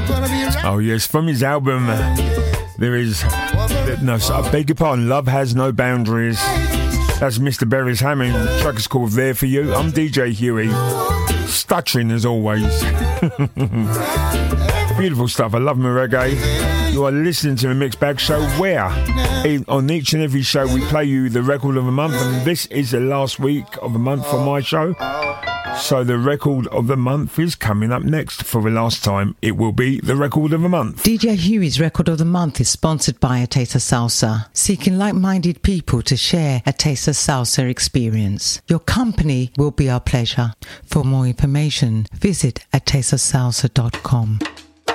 Oh yes, from his album there is no, I beg your pardon, Love Has No Boundaries. That's Mr. Beres Hammond. The track is called There For You. I'm DJ Huey, stuttering as always. Beautiful stuff. I love my reggae. You are listening to the Mixed Bag Show, where on each and every show we play you the record of the month, and this is the last week of the month for my show. So the record of the month is coming up next. For the last time, it will be the record of the month. DJ Huey's record of the month is sponsored by A Taste of Salsa, seeking like-minded people to share a Taste of Salsa experience. Your company will be our pleasure. For more information, visit atasteofsalsa.com.